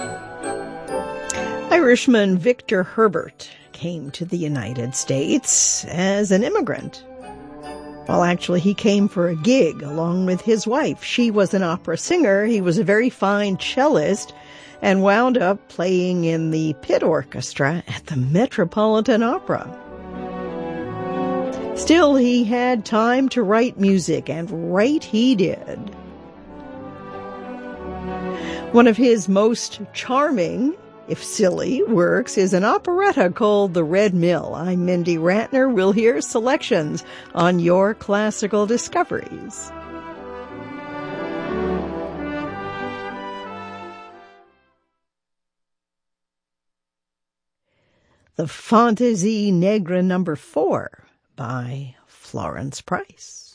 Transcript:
Irishman Victor Herbert came to the United States as an immigrant. Well, actually, he came for a gig along with his wife. She was an opera singer. He was a very fine cellist and wound up playing in the pit orchestra at the Metropolitan Opera. Still, he had time to write music, and write he did. One of his most charming, if silly, works is an operetta called The Red Mill. I'm Mindy Ratner. We'll hear selections on Your Classical Discoveries. The Fantaisie Negre No. 4 by Florence Price.